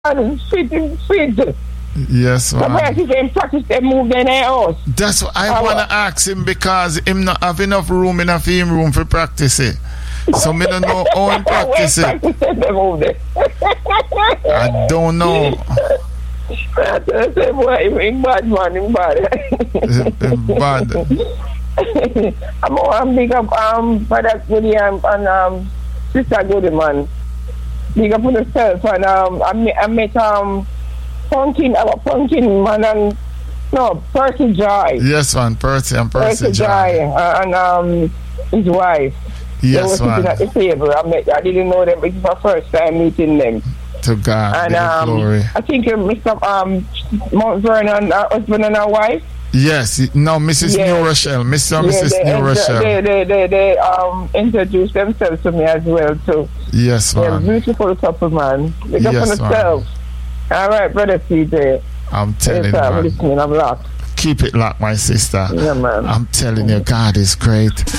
Fit. Yes, man. Sometimes he can practice them move in their house. That's what I want to ask him, because him not have enough room in a film room for practice it. So me don't know how him practice it. I don't know. That's a boy, him bad man, him bad. Bad. I'm big up Brother William and Sister Goodman. Big up for yourself, and I met Pumpkin man, and no, Percy Joy. Yes, man, Percy Joy. And his wife. Yes, they were sitting at the table. I didn't know them. It was my first time meeting them. To God, and glory. I think Mr. Mount Vernon, husband and wife. Yes, no, Mrs. New Rochelle, Mr. and Mrs. New Rochelle. They introduced themselves to me as well too. Yes, man. They're a beautiful couple, man. They got for themselves. All right, brother CJ. I'm telling you, I'm man. listening. I'm locked. Keep it locked, my sister. Yeah, man. I'm telling you, God is great.